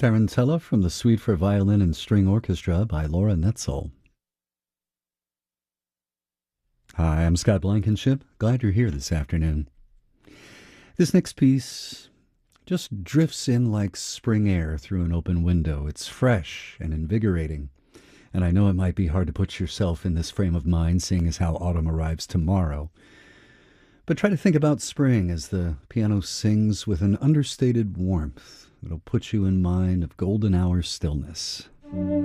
Tarantella from the Suite for Violin and String Orchestra by Laura Netzel. Hi, I'm Scott Blankenship. Glad you're here this afternoon. This next piece just drifts in like spring air through an open window. It's fresh and invigorating. And I know it might be hard to put yourself in this frame of mind, seeing as how autumn arrives tomorrow. But try to think about spring as the piano sings with an understated warmth that'll put you in mind of golden hour stillness.